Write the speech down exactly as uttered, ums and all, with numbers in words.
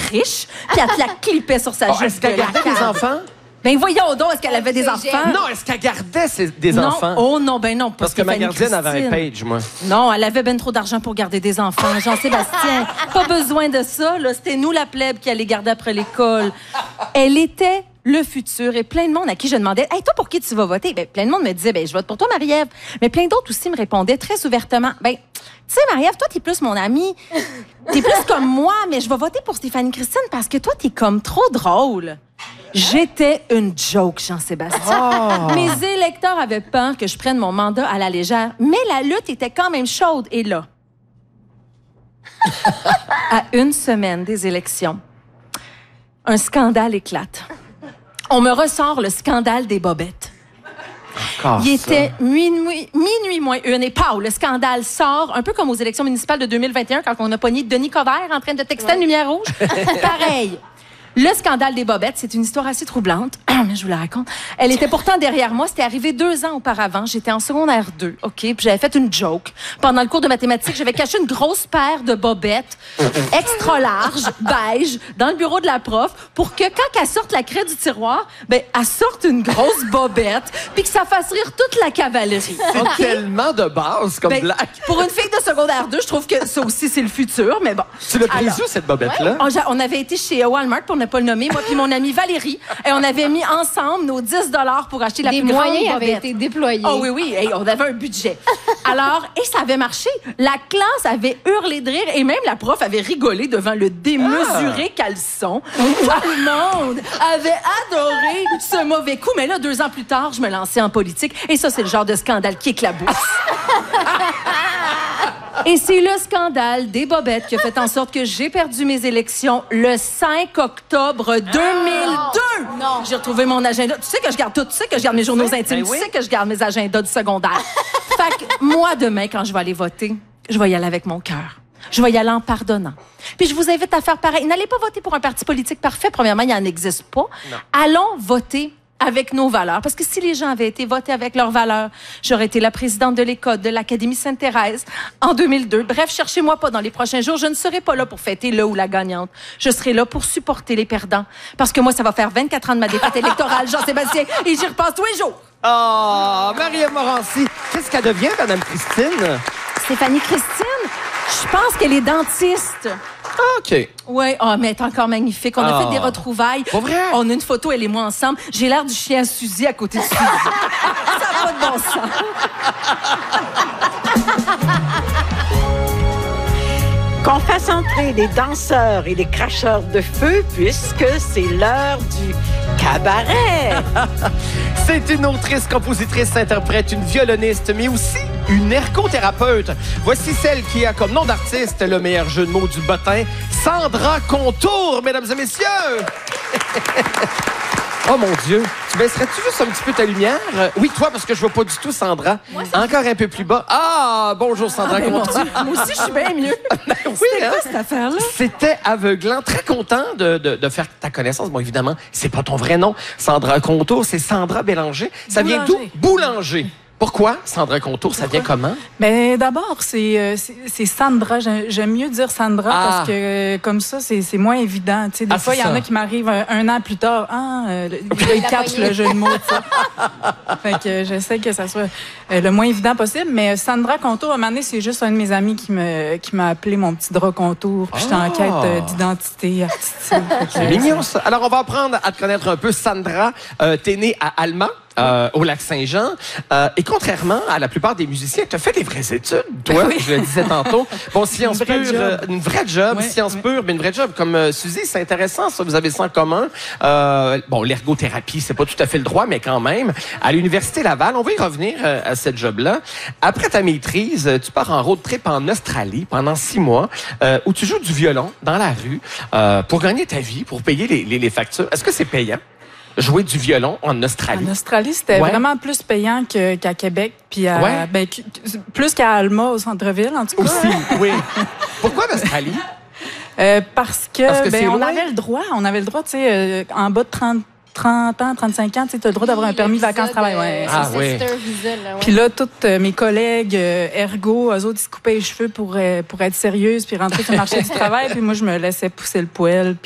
triche, puis elle te la clippait sur sa Oh, jupe. est-ce qu'elle de la gardait des cave. enfants? Ben voyons donc, est-ce qu'elle avait des enfants? Non, est-ce qu'elle gardait ses- des non. enfants? Oh non, ben non. Parce que ma gardienne avait un page, moi. Non, elle avait ben trop d'argent pour garder des enfants. Jean-Sébastien, pas besoin de ça. Là. C'était nous, la plèbe, qui allait garder après l'école. Elle était le futur. Et plein de monde à qui je demandais, « Hey, toi, pour qui tu vas voter? » Ben, plein de monde me disait, « Ben, je vote pour toi, Marie-Ève. » Mais plein d'autres aussi me répondaient très ouvertement, « Ben, tu sais, Marie-Ève, toi, t'es plus mon amie. T'es plus comme moi, mais je vais voter pour Stéphanie Christine parce que toi, t'es comme trop drôle. » J'étais une joke, Jean-Sébastien. Oh. Mes électeurs avaient peur que je prenne mon mandat à la légère, mais la lutte était quand même chaude. Et là, à une semaine des élections, un scandale éclate. On me ressort le scandale des bobettes. Encore Il ça. était minuit, minuit moins une et pau, le scandale sort, un peu comme aux élections municipales de deux mille vingt et un quand on a pogné Denis Coderre en train de texter une lumière rouge. Pareil. Le scandale des bobettes, c'est une histoire assez troublante, mais je vous la raconte. Elle était pourtant derrière moi. C'était arrivé deux ans auparavant. J'étais en secondaire deux, OK? Puis j'avais fait une joke. Pendant le cours de mathématiques, j'avais caché une grosse paire de bobettes extra larges, beige, dans le bureau de la prof pour que quand elle sorte la craie du tiroir, ben, elle sorte une grosse bobette puis que ça fasse rire toute la cavalerie. C'est OK? tellement de base comme Ben, blague. pour une fille de secondaire deux, je trouve que ça aussi, c'est le futur, mais bon. Tu l'as prise Alors, où, cette bobette-là? on, on avait été chez Walmart, pour ne pas le nommer, moi puis mon amie Valérie, et on avait mis ensemble nos dix dollars pour acheter la Des plus grande moyens bobette. avaient été déployés. Oh oui, oui, hey, on avait un budget. Alors, et ça avait marché. La classe avait hurlé de rire et même la prof avait rigolé devant le démesuré caleçon. Tout le monde avait adoré ce mauvais coup. Mais là, deux ans plus tard, je me lançais en politique et ça, c'est le genre de scandale qui éclabousse. Et c'est le scandale des bobettes qui a fait en sorte que j'ai perdu mes élections le cinq octobre deux mille deux. Non. J'ai retrouvé mon agenda. Tu sais que je garde tout. Tu sais que je garde mes journaux intimes. Ben Tu oui. sais que je garde mes agendas du secondaire. Fait que moi, demain, quand je vais aller voter, je vais y aller avec mon cœur. Je vais y aller en pardonnant. Puis je vous invite à faire pareil. N'allez pas voter pour un parti politique parfait. Premièrement, il n'en existe pas. Non. Allons voter avec nos valeurs. Parce que si les gens avaient été votés avec leurs valeurs, j'aurais été la présidente de l'École de l'Académie Sainte-Thérèse en deux mille deux. Bref, cherchez-moi pas dans les prochains jours. Je ne serai pas là pour fêter le ou la gagnante. Je serai là pour supporter les perdants. Parce que moi, ça va faire vingt-quatre ans de ma défaite électorale, Jean-Sébastien, et j'y repasse tous les jours. Oh, Marie-Ève Morancy. Qu'est-ce qu'elle devient, Madame Christine? Stéphanie Christine, je pense qu'elle est dentiste. Ah, OK. Oui, oh, mais elle est encore magnifique. On a Oh. fait des retrouvailles. Pas vrai? On a une photo, elle et moi ensemble. J'ai l'air du chien à Suzy à côté de Suzy. Ça n'a pas de bon sens. Qu'on fasse entrer les danseurs et les cracheurs de feu puisque c'est l'heure du cabaret. C'est une autrice, compositrice, interprète, une violoniste, mais aussi une ergothérapeute. Voici celle qui a comme nom d'artiste le meilleur jeu de mots du bottin, Sandra Contour, mesdames et messieurs. Oh mon Dieu, tu baisserais-tu juste un petit peu ta lumière? Euh, oui, toi, parce que je vois pas du tout Sandra. Encore un peu plus bas. Ah, bonjour Sandra Ah, ben, mon Contour. Dieu, moi aussi, je suis bien mieux. Oui, C'était hein? quoi cette affaire-là? C'était aveuglant. Très content de, de, de faire ta connaissance. Bon, évidemment, c'est pas ton vrai nom. Sandra Contour, c'est Sandra Bélanger. Ça vient d'où? Boulanger. Boulanger. Pourquoi Sandra Contour? Ça vient comment? Ben d'abord, c'est euh, c'est c'est Sandra. J'ai- J'aime mieux dire Sandra Ah. parce que euh, comme ça, c'est c'est moins évident. Tu sais, des Ah, fois, il c'est y en ça. a qui m'arrivent un, un an plus tard. Ah, euh, le- ils catchent le jeu de mots. tu sais. Fait que euh, j'essaie que ça soit euh, le moins évident possible. Mais euh, Sandra Contour, à un moment donné, c'est juste un de mes amis qui me qui m'a appelé mon petit drap contour. Puis j'étais en Ah. quête euh, d'identité artistique. Fait que, C'est euh, mignon, ça. Alors, on va apprendre à te connaître un peu. Sandra, euh, t'es née à Alma. Euh, au Lac-Saint-Jean. Euh, et contrairement à la plupart des musiciens, tu as fait des vraies études, toi, Oui. je le disais tantôt. Bon, sciences Une vraie pures, job. euh, une vraie job, Oui, sciences oui. pures, mais une vraie job. Comme euh, Suzy, c'est intéressant, ça, vous avez ça en commun. Euh, bon, l'ergothérapie, c'est pas tout à fait le droit, mais quand même. À l'Université Laval, on va y revenir euh, à cette job-là. Après ta maîtrise, euh, tu pars en road trip en Australie pendant six mois, euh, où tu joues du violon dans la rue euh, pour gagner ta vie, pour payer les, les, les factures. Est-ce que c'est payant? Jouer du violon en Australie. En Australie, c'était Ouais. vraiment plus payant que- qu'à Québec, puis à- Ouais. ben, que- plus qu'à Alma au centre-ville, en tout cas. Aussi, oui. Pourquoi l'Australie? Euh, parce que, Parce que ben, c'est on loin? avait le droit, on avait le droit, tu sais, euh, en bas de trente, trente ans, trente-cinq ans, tu as le droit d'avoir un permis vacances-travail. Ouais. Ah, oui. C'est un visa, là, ouais. Puis là, tous euh, mes collègues euh, ergo, eux autres, ils se coupaient les cheveux pour, euh, pour être sérieuses puis rentrer sur le marché du travail. Puis moi, je me laissais pousser le poil.